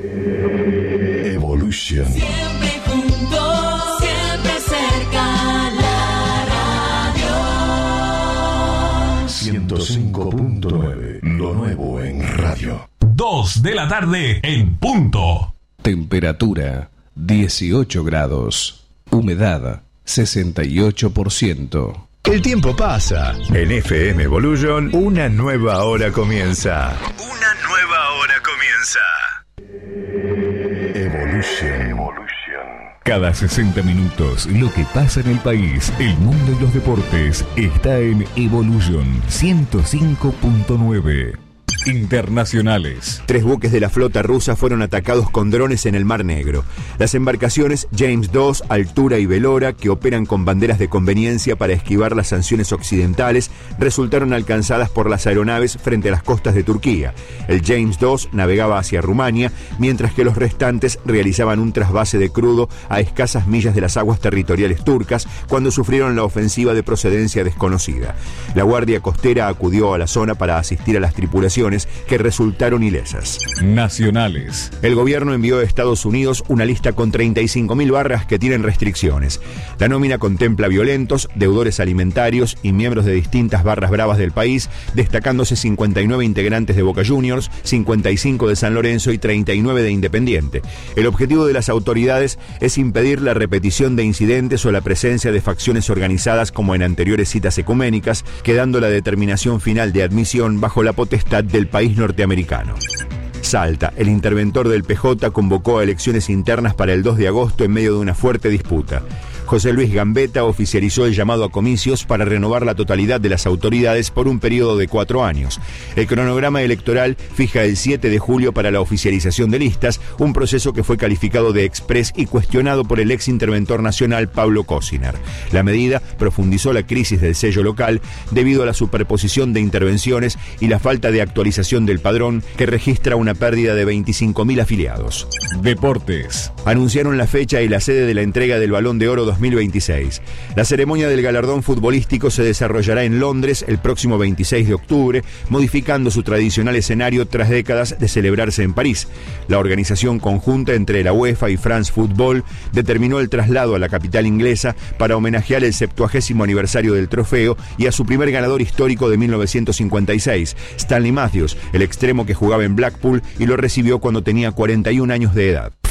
Evolution. Siempre juntos, siempre cerca, la radio. 105.9, lo nuevo en radio. 2 de la tarde en punto. Temperatura 18 grados. Humedad 68%. El tiempo pasa. En FM Evolution, una nueva hora comienza. Una nueva hora comienza. Evolution. Cada 60 minutos, lo que pasa en el país, el mundo y los deportes está en Evolution 105.9. Internacionales. 3 buques de la flota rusa fueron atacados con drones en el Mar Negro. Las embarcaciones James II, Altura y Velora, que operan con banderas de conveniencia para esquivar las sanciones occidentales, resultaron alcanzadas por las aeronaves frente a las costas de Turquía. El James II navegaba hacia Rumania, mientras que los restantes realizaban un trasvase de crudo a escasas millas de las aguas territoriales turcas cuando sufrieron la ofensiva de procedencia desconocida. La Guardia Costera acudió a la zona para asistir a las tripulaciones que resultaron ilesas. Nacionales. El gobierno envió a Estados Unidos una lista con 35.000 barras que tienen restricciones. La nómina contempla violentos, deudores alimentarios y miembros de distintas barras bravas del país, destacándose 59 integrantes de Boca Juniors, 55 de San Lorenzo y 39 de Independiente. El objetivo de las autoridades es impedir la repetición de incidentes o la presencia de facciones organizadas como en anteriores citas ecuménicas, quedando la determinación final de admisión bajo la potestad del país norteamericano. Salta, el interventor del PJ convocó a elecciones internas para el 2 de agosto en medio de una fuerte disputa. José Luis Gambetta oficializó el llamado a comicios para renovar la totalidad de las autoridades por un periodo de 4 años. El cronograma electoral fija el 7 de julio para la oficialización de listas, un proceso que fue calificado de exprés y cuestionado por el ex interventor nacional Pablo Cosiner. La medida profundizó la crisis del sello local debido a la superposición de intervenciones y la falta de actualización del padrón, que registra una pérdida de 25.000 afiliados. Deportes. Anunciaron la fecha y la sede de la entrega del Balón de Oro 2026. La ceremonia del galardón futbolístico se desarrollará en Londres el próximo 26 de octubre, modificando su tradicional escenario tras décadas de celebrarse en París. La organización conjunta entre la UEFA y France Football determinó el traslado a la capital inglesa para homenajear el 70º aniversario del trofeo y a su primer ganador histórico de 1956, Stanley Matthews, el extremo que jugaba en Blackpool y lo recibió cuando tenía 41 años de edad.